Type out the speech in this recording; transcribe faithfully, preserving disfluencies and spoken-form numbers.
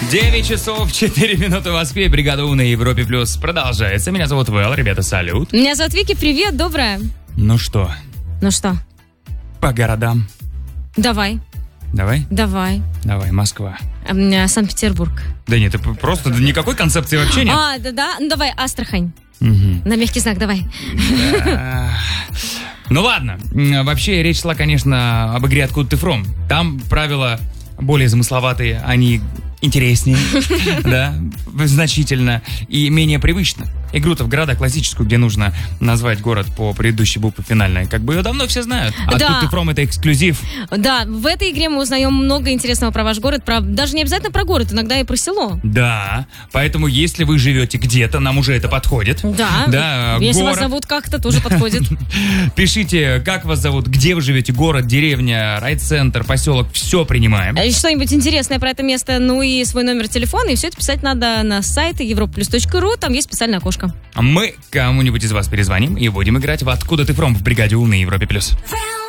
девять часов четыре минуты в Москве. Бригада У на Европе Плюс продолжается. Меня зовут Вэл, ребята, салют. Меня зовут Вики, привет, доброе. Ну что? Ну что? По городам. Давай. Давай? Давай. Давай, Москва. А, Санкт-Петербург. Да нет, это просто никакой концепции вообще нет. А, да-да, ну давай, Астрахань. Угу. На мягкий знак, давай. Да. Ну ладно, вообще речь шла, конечно, об игре «Откуда ты фром?». Там правила более замысловатые, они интереснее, да, значительно и менее привычно. Игру-то в города классическую, где нужно назвать город по предыдущей букве финальной, как бы ее давно все знают. А Да. «Откуда ты фром» — это эксклюзив. Да, в этой игре мы узнаем много интересного про ваш город, про даже не обязательно про город, иногда и про село. Да, поэтому если вы живете где-то, нам уже это подходит. Да, Да, если город. вас зовут как-то, тоже подходит. Пишите, как вас зовут, где вы живете, город, деревня, райцентр, поселок, все принимаем. И что-нибудь интересное про это место, ну и свой номер телефона, и все это писать надо на сайте европа плюс точка ру, там есть специальное окошко. Мы кому-нибудь из вас перезвоним и будем играть в «Откуда ты фром» в бригаде У на Европе+.